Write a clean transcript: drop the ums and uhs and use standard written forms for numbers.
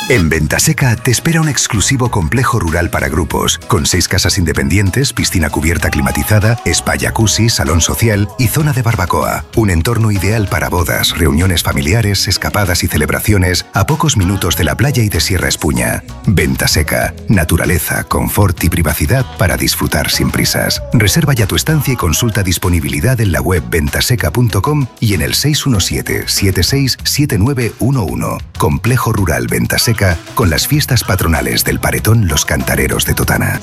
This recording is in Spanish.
En Ventaseca te espera un exclusivo complejo rural para grupos, con 6 casas independientes, piscina cubierta climatizada, spa jacuzzi, salón social y zona de barbacoa. Un entorno ideal para bodas, reuniones familiares, escapadas y celebraciones a pocos minutos de la playa y de Sierra Espuña. Ventaseca, naturaleza, confort y privacidad para disfrutar sin prisas. Reserva ya tu estancia y consulta disponibilidad en la web ventaseca.com y en el 617-767911. Complejo Rural Ventaseca, con las fiestas patronales del Paretón Los Cantareros de Totana.